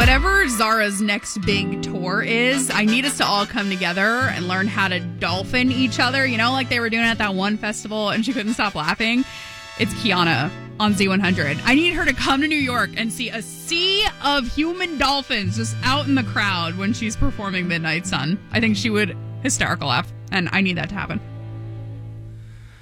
Whatever Zara's next big tour is, I need us to all come together and learn how to dolphin each other. You know, like they were doing at that one festival and she couldn't stop laughing. It's Kiana on Z100. I need her to come to New York and see a sea of human dolphins just out in the crowd when she's performing Midnight Sun. I think she would hysterical laugh, and I need that to happen.